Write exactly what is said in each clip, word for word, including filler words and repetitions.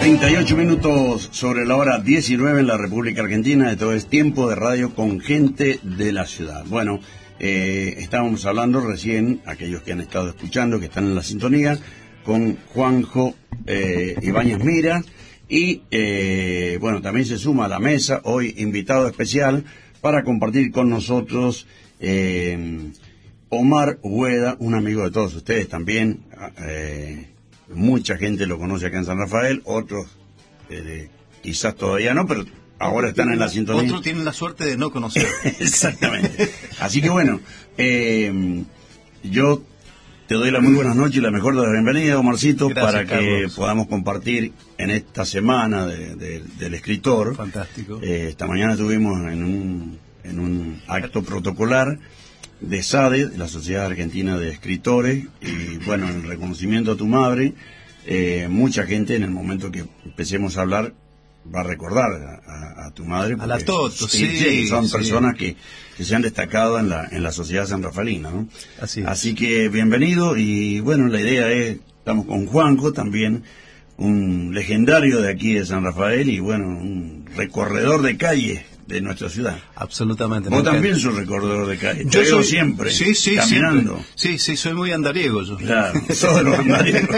treinta y ocho minutos sobre la hora diecinueve en la República Argentina. Esto es Tiempo de Radio con gente de la ciudad. Bueno, eh, estábamos hablando recién, aquellos que han estado escuchando, que están en la sintonía, con Juanjo eh, Ibáñez Mira. Y, eh, bueno, también se suma a la mesa hoy invitado especial para compartir con nosotros eh, Omar Hueda, un amigo de todos ustedes también. Eh, mucha gente lo conoce acá en San Rafael, otros eh, quizás todavía no, pero ahora están en la sintonía. Otros tienen la suerte de no conocer. Exactamente. Así que bueno, eh, yo te doy la muy buenas noches y la mejor de las bienvenidas, Omarcito. Gracias, para que Carlos. Podamos compartir en esta semana de, de, del escritor. Fantástico. Eh, esta mañana estuvimos en un, en un acto protocolar de S A D E, de la Sociedad Argentina de Escritores, y bueno, en reconocimiento a tu madre, eh, mucha gente en el momento que empecemos a hablar va a recordar a, a, a tu madre. A la Toto, sí, sí. Son sí. personas que, que se han destacado en la, en la sociedad sanrafaelina, ¿no? Así es. Así que bienvenido, y bueno, la idea es, estamos con Juanjo también, un legendario de aquí de San Rafael, y bueno, un recorredor de calles de nuestra ciudad. Absolutamente. Vos también sos recorredor de calle. Yo Te veo soy siempre, sí, sí, caminando. Siempre. Sí, sí, soy muy andariego yo. Claro, sos de los andariegos.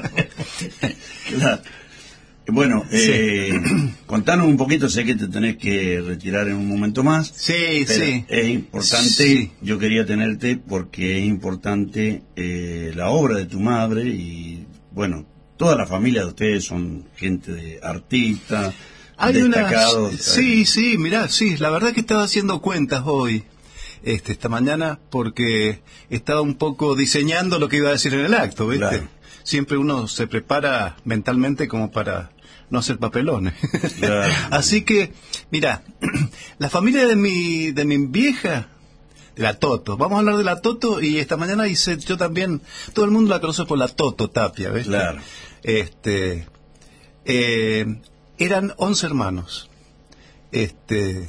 Claro. Bueno, sí. eh, contanos un poquito, sé que te tenés que retirar en un momento más. Sí, pero sí. Es importante, sí. Yo quería tenerte porque es importante eh, la obra de tu madre y, bueno, toda la familia de ustedes son gente de artistas. Hay destacados. Una, sí, sí, mirá, sí, la verdad que estaba haciendo cuentas hoy, este, esta mañana, porque estaba un poco diseñando lo que iba a decir en el acto, ¿viste? Claro. Siempre uno se prepara mentalmente como para no hacer papelones. Claro. Así que, mirá, la familia de mi, de mi vieja, de la Toto, vamos a hablar de la Toto, y esta mañana hice, yo también, todo el mundo la conoce por la Toto Tapia, ¿viste? Claro. Este, eh, eran once hermanos, este,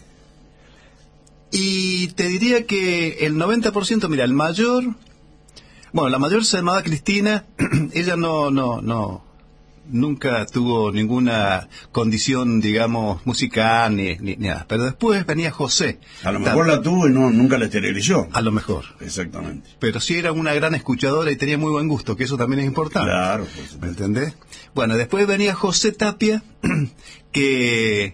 y te diría que el noventa por ciento, mira, el mayor, bueno, la mayor se llamaba Cristina, ella no, no, no, nunca tuvo ninguna condición, digamos, musical ni, ni, ni nada, pero después venía José. A lo mejor la tuvo y no, nunca la esterilizó. A lo mejor. Exactamente. Pero sí era una gran escuchadora y tenía muy buen gusto, que eso también es importante. Claro, por supuesto. ¿Me entendés? Bueno, después venía José Tapia, que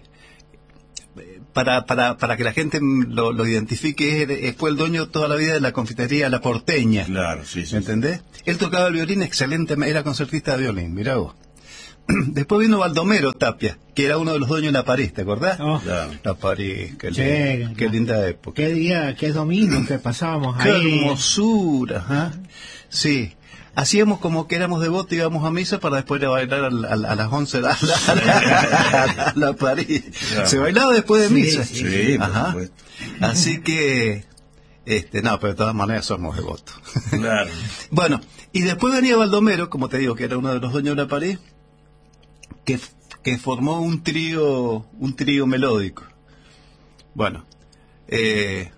para, para, para que la gente lo, lo identifique, fue el dueño toda la vida de la confitería La Porteña. Claro, sí, sí. ¿Me entendés? Él tocaba el violín excelente, era concertista de violín, mirá vos. Después vino Baldomero Tapia, que era uno de los dueños de La París, ¿te acordás? Oh. Claro. La París, qué, Sí, linda, qué linda época. Qué día, qué domingo que pasábamos Qué ahí. hermosura, ¿ah? Sí. Hacíamos como que éramos devotos, íbamos a misa para después de bailar a, a, a las once a la, a la, a la París. Claro. Se bailaba después de Sí, misa. Sí, sí, por Ajá. supuesto. Así que, este, no, pero de todas maneras somos devotos. Claro. Bueno, y después venía Baldomero, como te digo, que era uno de los dueños de La París, que, que formó un trío, un trío melódico. Bueno, eh,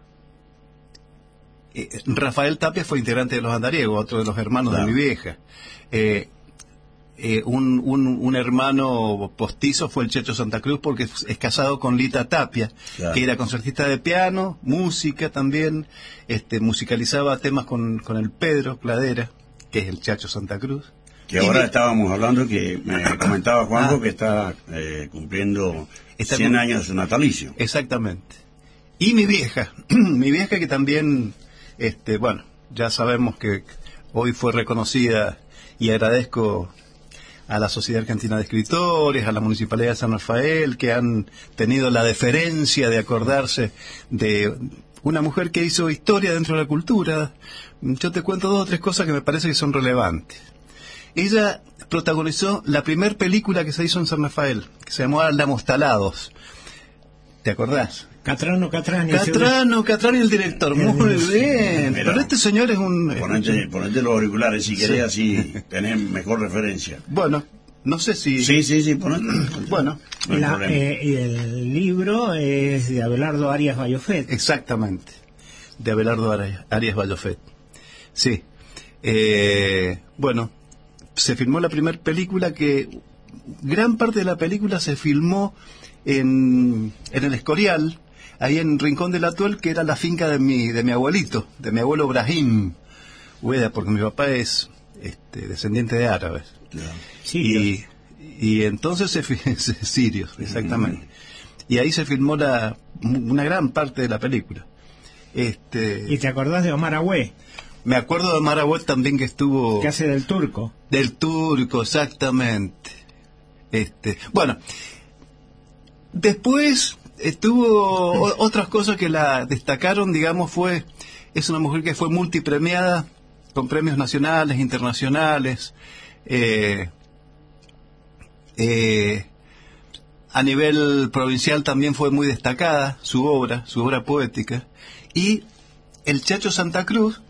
eh, Rafael Tapia fue integrante de los Andariegos, otro de los hermanos Claro. de mi vieja. Eh, eh, un, un, un hermano postizo fue el Checho Santa Cruz, porque es, es casado con Lita Tapia, Claro. que era concertista de piano, música también, este, musicalizaba temas con, con el Pedro Cladera, que es el Chacho Santa Cruz. Que Y ahora mi- estábamos hablando que me comentaba Juanjo Ah. que está eh, cumpliendo Está cien cum- años de su natalicio. Exactamente. Y mi vieja, mi vieja que también, este, bueno, ya sabemos que hoy fue reconocida, y agradezco a la Sociedad Argentina de Escritores, a la Municipalidad de San Rafael, que han tenido la deferencia de acordarse de una mujer que hizo historia dentro de la cultura. Yo te cuento dos o tres cosas que me parece que son relevantes. Ella protagonizó la primera película que se hizo en San Rafael, que se llamó Andamos Talados. ¿Te acordás? Catrano, Catrani. Catrano, Catrani el director, muy bien. Mira. Pero este señor es un... Ponete, ponete los auriculares si querés, Sí. así tenés mejor referencia. Bueno, no sé si... Sí, sí, sí, ponete. Bueno, No hay La, problema. eh, y el libro es de Abelardo Arias Bayofet. exactamente. De Abelardo Arias, Arias Bayofet. Sí. Eh, bueno, se filmó la primera película que gran parte de la película se filmó en, en el Escorial, ahí en Rincón del Atuel, que era la finca de mi, de mi abuelito, de mi abuelo Brahim Ueda, porque mi papá es este, descendiente de árabes. Claro. Y, y entonces se fi- sirios, exactamente. Y ahí se filmó la, una gran parte de la película. Este, ¿Y te acordás de Omar Agüé, me acuerdo de Maragüet también, que estuvo... que hace del turco? Del turco, exactamente. Este, bueno, después estuvo o- otras cosas que la destacaron, digamos, fue, es una mujer que fue multipremiada con premios nacionales, internacionales, eh, eh, a nivel provincial también fue muy destacada su obra, su obra poética, y el Chacho Santa Cruz,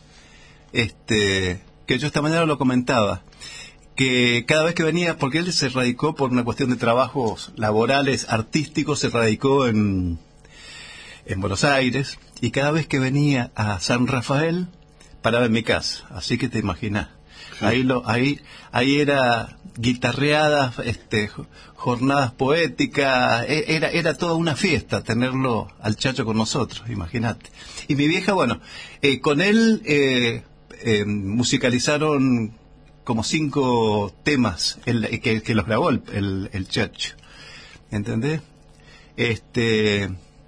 este, que yo esta mañana lo comentaba, que cada vez que venía, porque él se radicó por una cuestión de trabajos laborales, artísticos, se radicó en, en Buenos Aires, y cada vez que venía a San Rafael, paraba en mi casa, así que te imaginas. Sí. Ahí lo, ahí, ahí era guitarreadas, este, jornadas poéticas, era, era toda una fiesta tenerlo al Chacho con nosotros, imagínate. Y mi vieja, bueno, eh, con él eh, eh, musicalizaron como cinco temas el, que, que los grabó el, el, el Chacho, ¿entendés? Este,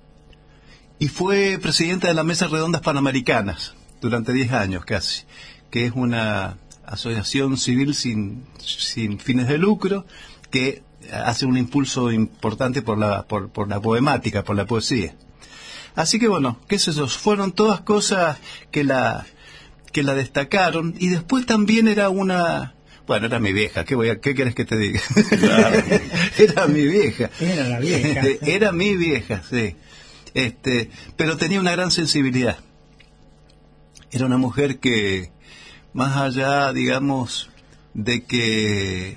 y fue presidenta de las Mesas Redondas Panamericanas durante diez años casi, que es una asociación civil sin, sin fines de lucro que hace un impulso importante por la, por, por la poemática, por la poesía. Así que bueno, qué sé yo, fueron todas cosas que la que la destacaron, y después también era una, bueno, era mi vieja, ¿qué voy a, qué quieres que te diga? Claro. Era mi vieja. Era la vieja. Era mi vieja, sí. Este, pero tenía una gran sensibilidad. Era una mujer que, más allá, digamos, de que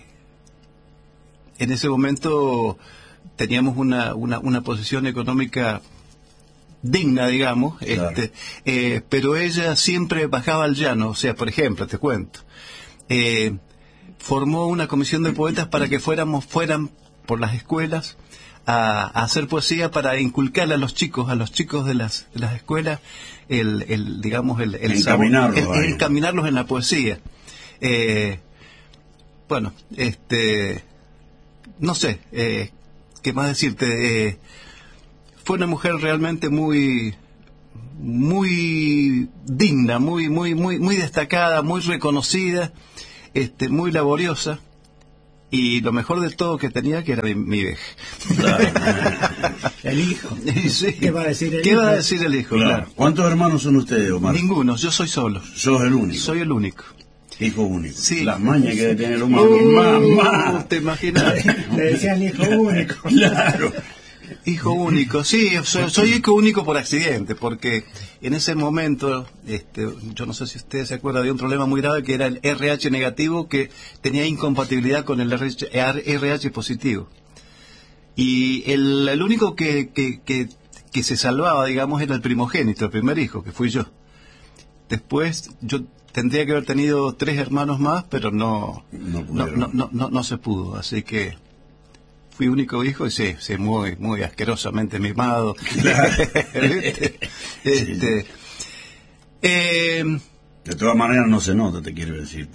en ese momento teníamos una, una, una posición económica digna, digamos, claro. este, eh, pero ella siempre bajaba al llano. O sea, por ejemplo, te cuento, eh, formó una comisión de poetas para que fuéramos fueran por las escuelas a, a hacer poesía, para inculcarle a los chicos, a los chicos de las, de las escuelas, el, el digamos, el, el encaminarlos, sabor, el, el encaminarlos en la poesía. Eh, bueno, este, no sé, eh, qué más decirte. Eh, fue una mujer realmente muy, muy digna, muy, muy, muy, muy destacada, muy reconocida, este, muy laboriosa. Y lo mejor de todo que tenía, que era mi, mi vieja. Claro. El hijo. Sí. ¿Qué va a decir el ¿Qué hijo? va a decir el hijo? Claro. Claro. ¿Cuántos hermanos son ustedes, Omar? Ninguno, yo soy solo. Sos el único. Soy el único. Hijo único. Sí. Las mañas que debe tener Omar. Uh, Mamá. ¿Te imaginas? Le decían hijo único. Claro. Hijo único, sí, soy, soy hijo único por accidente, porque en ese momento, este, yo no sé si usted se acuerda, de un problema muy grave que era el R H negativo, que tenía incompatibilidad con el R H positivo. Y el, el único que, que, que, que se salvaba, digamos, era el primogénito, el primer hijo, que fui yo. Después yo tendría que haber tenido tres hermanos más, pero no, no, no, no, no, no, no se pudo, así que fui único hijo y sí, sí, muy, muy asquerosamente mimado. Claro. este, este, eh, de todas maneras no se nota, te quiero decir.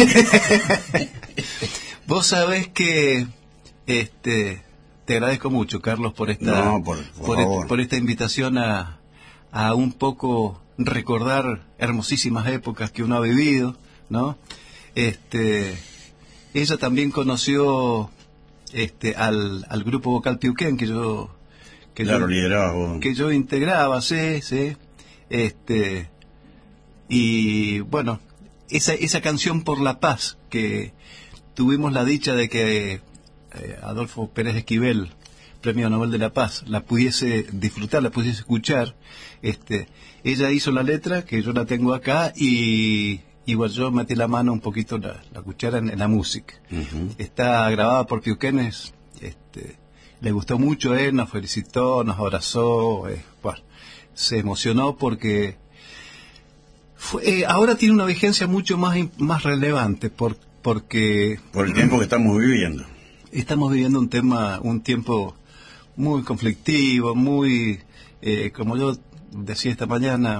Vos sabés que este, te agradezco mucho, Carlos, por esta, no, por, por, por, favor. et, por esta invitación a, a un poco recordar hermosísimas épocas que uno ha vivido, ¿no? Este, ella también conoció Este, al, al grupo vocal Piuquén que yo que claro, yo liderazgo. que yo integraba, sí, sí, este, y bueno, esa esa canción Por la Paz, que tuvimos la dicha de que eh, Adolfo Pérez Esquivel, Premio Nobel de la Paz, la pudiese disfrutar, la pudiese escuchar. Este, ella hizo la letra, que yo la tengo acá, y igual yo metí la mano un poquito, la, la cuchara en, en la música. Uh-huh. Está grabada por Piuquenes, este, le gustó mucho, él nos felicitó, nos abrazó, eh, bueno, se emocionó porque fue, eh, ahora tiene una vigencia mucho más más relevante, por, porque... Por el tiempo que estamos viviendo. estamos viviendo un tema, un tiempo muy conflictivo, muy, eh, como yo decía esta mañana,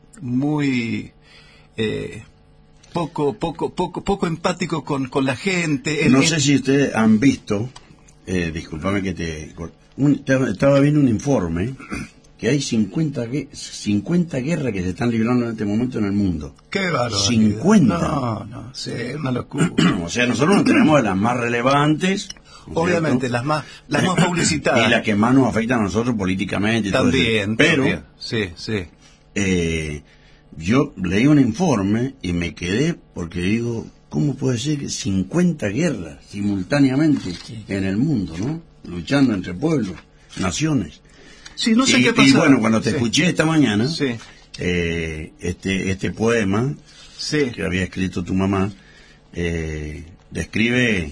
muy eh, poco, poco, poco, poco empático con, con la gente. El, no el... sé si ustedes han visto, eh, discúlpame que te, un, estaba viendo un informe que hay cincuenta, cincuenta guerras que se están librando en este momento en el mundo. ¡Qué bárbaro! cincuenta. No, no, sí, una locura. O sea, nosotros tenemos de las más relevantes, ¿no? Obviamente, ¿cierto? las más las más publicitadas. Y las que más nos afectan a nosotros políticamente. Y también, todo eso. Pero, también. Sí, sí. Eh, yo leí un informe y me quedé porque digo, ¿cómo puede ser que cincuenta guerras simultáneamente sí. en el mundo, ¿no? Luchando entre pueblos, naciones. Sí, no sé y, qué pasa. Y bueno, cuando te sí. escuché esta mañana, sí. eh, este este poema sí. que había escrito tu mamá, eh, describe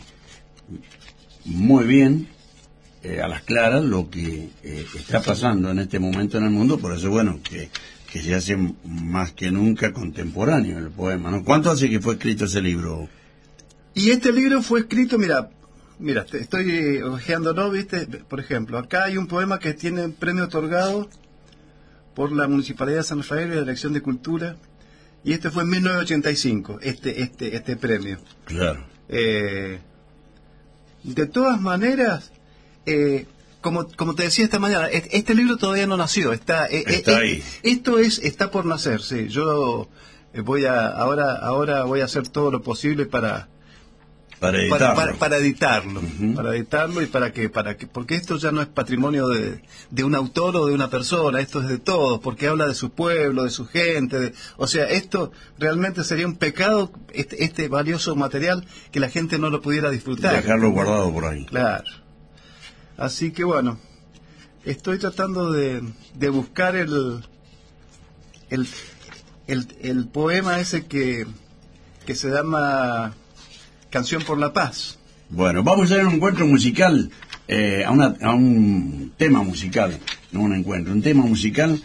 muy bien, eh, a las claras, lo que eh, está pasando en este momento en el mundo. Por eso, bueno, que, que se hace más que nunca contemporáneo el poema, ¿no? ¿Cuánto hace que fue escrito ese libro? Y este libro fue escrito, mira... Mira, te estoy ojeando, ¿no? ¿Viste? Por ejemplo, acá hay un poema que tiene premio otorgado por la Municipalidad de San Rafael y la Dirección de Cultura, y este fue en mil novecientos ochenta y cinco, este este este premio. Claro. Eh, de todas maneras, eh, como como te decía esta mañana, este libro todavía no nació, está, eh, está eh, ahí. Esto es está por nacer, sí. Yo voy a ahora ahora voy a hacer todo lo posible para Para editarlo. Para, para, para editarlo, uh-huh. para editarlo y para que, para que, porque esto ya no es patrimonio de, de un autor o de una persona, esto es de todos, porque habla de su pueblo, de su gente, de, o sea, esto realmente sería un pecado, este, este valioso material, que la gente no lo pudiera disfrutar. Dejarlo guardado por ahí. Claro. Así que bueno, estoy tratando de, de buscar el, el, el, el poema ese que, que se llama Canción por la Paz. Bueno, vamos a hacer un encuentro musical, eh, a, una, a un tema musical, no un encuentro, un tema musical,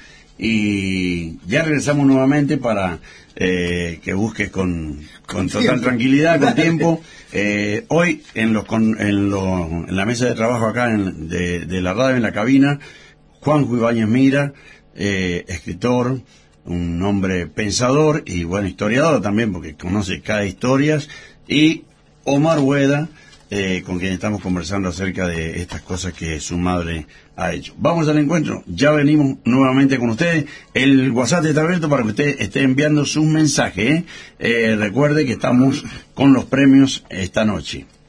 y ya regresamos nuevamente para eh, que busques con, con total tiempo. tranquilidad, con tiempo. Eh, hoy en, los, con, en, lo, en la mesa de trabajo acá en, de, de la radio, en la cabina, Juanjo Ibáñez Mira, eh, escritor, un hombre pensador y bueno, historiador también, porque conoce cada historia, y Omar Hueda, eh, con quien estamos conversando acerca de estas cosas que su madre ha hecho. Vamos al encuentro, ya venimos nuevamente con ustedes. El WhatsApp está abierto para que usted esté enviando sus mensajes, ¿eh? Eh, recuerde que estamos con los premios esta noche.